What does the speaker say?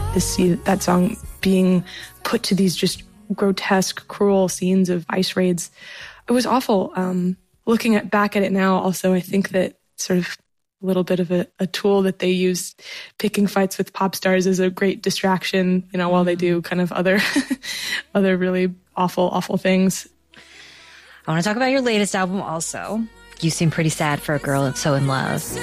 to see that song being put to these just grotesque, cruel scenes of ICE raids. It was awful. Looking back at it now, also, I think that sort of a little bit of a tool that they use, picking fights with pop stars, is a great distraction, while they do kind of other really awful things. I want to talk about your latest album also. You seem pretty sad for a girl that's so in love.